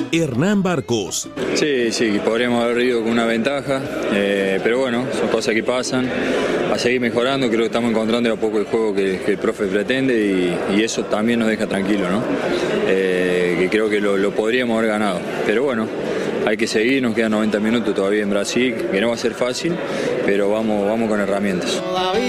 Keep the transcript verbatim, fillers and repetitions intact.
Hernán Barcos. Sí, sí, podríamos haber ido con una ventaja, eh, pero bueno, son cosas que pasan. A seguir mejorando, creo que estamos encontrando a poco el juego que, que el profe pretende y, y eso también nos deja tranquilos, ¿no? Eh, que creo que lo, lo podríamos haber ganado, pero bueno, hay que seguir, nos quedan noventa minutos todavía en Brasil, que no va a ser fácil, pero vamos, vamos con herramientas.